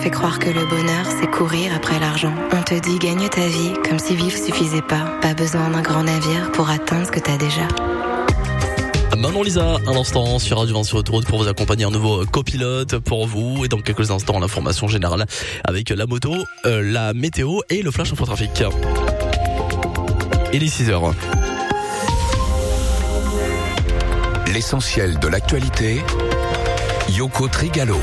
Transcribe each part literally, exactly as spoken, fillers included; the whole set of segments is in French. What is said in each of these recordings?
fait croire que le bonheur, c'est courir après l'argent. On te dit gagne ta vie comme si vivre suffisait pas. Pas besoin d'un grand navire pour atteindre ce que t'as déjà. Manon Lisa, un instant sur Radio vingt sur Autoroute pour vous accompagner, un nouveau copilote pour vous. Et dans quelques instants, l'information générale avec la moto, euh, la météo et le flash infotrafic. Il est six heures. L'essentiel de l'actualité, Yoko Trigalo.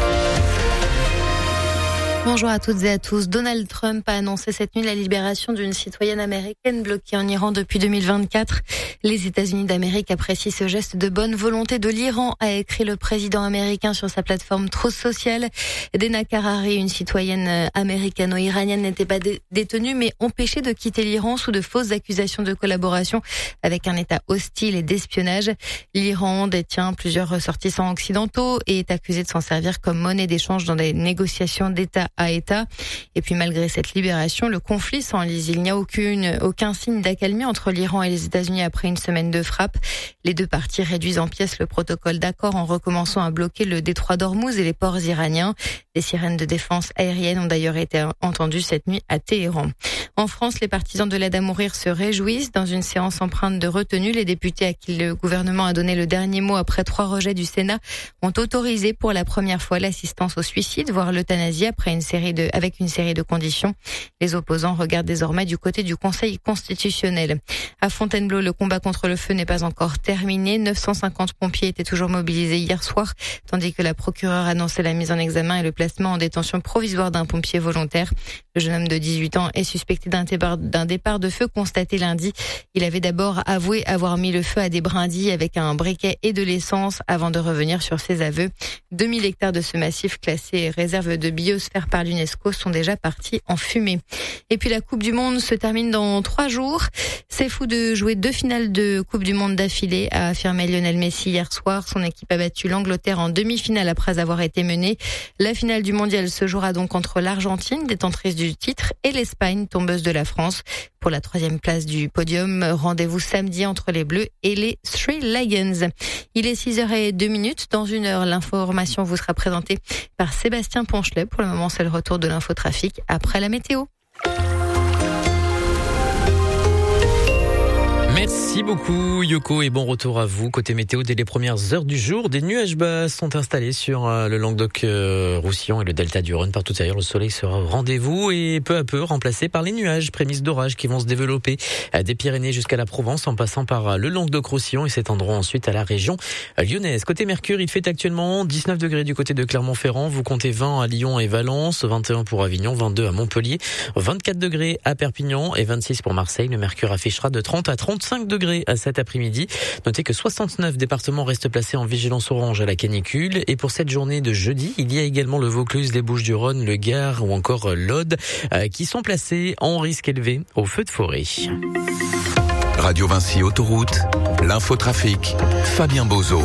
Bonjour à toutes et à tous. Donald Trump a annoncé cette nuit la libération d'une citoyenne américaine bloquée en Iran depuis deux mille vingt-quatre. Les États-Unis d'Amérique apprécient ce geste de bonne volonté de l'Iran, a écrit le président américain sur sa plateforme Truth Social. Dena Karari, une citoyenne américano-iranienne, n'était pas dé- détenue mais empêchée de quitter l'Iran sous de fausses accusations de collaboration avec un État hostile et d'espionnage. L'Iran détient plusieurs ressortissants occidentaux et est accusé de s'en servir comme monnaie d'échange dans des négociations d'État à État. Et puis malgré cette libération, le conflit s'enlise. Il n'y a aucune, aucun signe d'accalmie entre l'Iran et les États-Unis après une semaine de frappe. Les deux parties réduisent en pièces le protocole d'accord en recommençant à bloquer le détroit d'Ormuz et les ports iraniens. Des sirènes de défense aérienne ont d'ailleurs été entendues cette nuit à Téhéran. En France, les partisans de l'aide à mourir se réjouissent. Dans une séance empreinte de retenue, les députés à qui le gouvernement a donné le dernier mot après trois rejets du Sénat ont autorisé pour la première fois l'assistance au suicide, voire l'euthanasie après une série de, avec une série de conditions. Les opposants regardent désormais du côté du Conseil constitutionnel. À Fontainebleau, le combat contre le feu n'est pas encore terminé. neuf cent cinquante pompiers étaient toujours mobilisés hier soir, tandis que la procureure annonçait la mise en examen et le placement en détention provisoire d'un pompier volontaire. Le jeune homme de dix-huit ans est suspecté d'un départ, d'un départ de feu constaté lundi. Il avait d'abord avoué avoir mis le feu à des brindilles avec un briquet et de l'essence avant de revenir sur ses aveux. deux mille hectares de ce massif classé réserve de biosphère par l'UNESCO sont déjà partis en fumée. Et puis la Coupe du Monde se termine dans trois jours. C'est fou de jouer deux finales de Coupe du Monde d'affilée, a affirmé Lionel Messi hier soir. Son équipe a battu l'Angleterre en demi-finale après avoir été menée. La finale du mondial se jouera donc entre l'Argentine, détentrice du titre, et l'Espagne, tombeuse de la France. Pour la troisième place du podium, rendez-vous samedi entre les Bleus et les Three Lions. Il est six heures zéro deux minutes. Dans une heure, l'information vous sera présentée par Sébastien Ponchelet. Pour le moment, c'est le retour de l'infotrafic après la météo. Merci beaucoup Yoko et bon retour à vous. Côté météo, dès les premières heures du jour, des nuages bas sont installés sur le Languedoc-Roussillon et le delta du Rhône. Partout ailleurs, le soleil sera au rendez-vous et peu à peu remplacé par les nuages, prémices d'orage qui vont se développer des Pyrénées jusqu'à la Provence en passant par le Languedoc-Roussillon et s'étendront ensuite à la région lyonnaise. Côté Mercure, il fait actuellement dix-neuf degrés du côté de Clermont-Ferrand. Vous comptez vingt à Lyon et Valence, vingt et un pour Avignon, vingt-deux à Montpellier, vingt-quatre degrés à Perpignan et vingt-six pour Marseille. Le Mercure affichera de trente à trente-cinq degrés à cet après-midi. Notez que soixante-neuf départements restent placés en vigilance orange à la canicule. Et pour cette journée de jeudi, il y a également le Vaucluse, les Bouches-du-Rhône, le Gard ou encore l'Aude euh, qui sont placés en risque élevé au feu de forêt. Radio Vinci Autoroute, l'infotrafic, Fabien Bozo.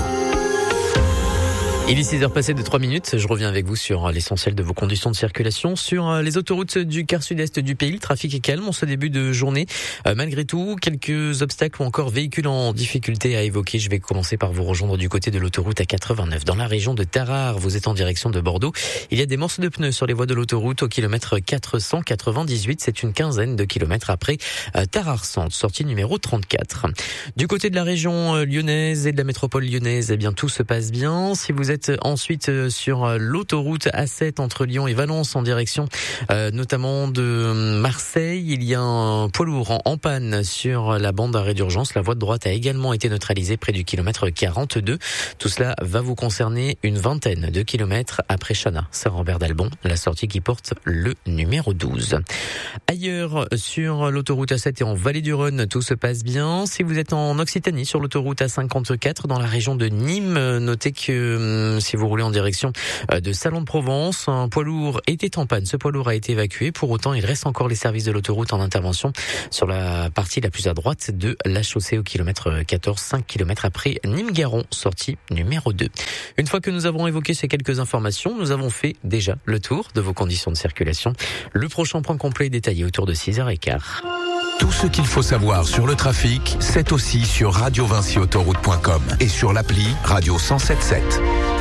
Il est six heures passées de trois minutes. Je reviens avec vous sur l'essentiel de vos conditions de circulation. Sur les autoroutes du quart sud-est du pays, le trafic est calme en ce début de journée. Euh, malgré tout, quelques obstacles ou encore véhicules en difficulté à évoquer. Je vais commencer par vous rejoindre du côté de l'autoroute A quatre-vingt-neuf. Dans la région de Tarare, vous êtes en direction de Bordeaux. Il y a des morceaux de pneus sur les voies de l'autoroute au kilomètre quatre cent quatre-vingt-dix-huit. C'est une quinzaine de kilomètres après euh, Tarare-Centre, sortie numéro trente-quatre. Du côté de la région euh, lyonnaise et de la métropole lyonnaise, eh bien, tout se passe bien. Si vous êtes ensuite sur l'autoroute A sept entre Lyon et Valence en direction euh, notamment de Marseille, il y a un poids lourd en, en panne sur la bande d'arrêt d'urgence. La voie de droite a également été neutralisée près du kilomètre quarante-deux. Tout cela va vous concerner une vingtaine de kilomètres après Chana, Saint-Robert d'Albon, la sortie qui porte le numéro douze. Ailleurs sur l'autoroute A sept et en Vallée du Rhône, tout se passe bien. Si vous êtes en Occitanie sur l'autoroute A cinquante-quatre dans la région de Nîmes, notez que si vous roulez en direction de Salon de Provence, un poids lourd était en panne. Ce poids lourd a été évacué. Pour autant, il reste encore les services de l'autoroute en intervention sur la partie la plus à droite de la chaussée au kilomètre quatorze, cinq kilomètres après Nîmes-Garon, sortie numéro deux. Une fois que nous avons évoqué ces quelques informations, nous avons fait déjà le tour de vos conditions de circulation. Le prochain point complet est détaillé autour de six heures quinze. Tout ce qu'il faut savoir sur le trafic, c'est aussi sur radio vinci autoroute point com et sur l'appli Radio cent sept sept.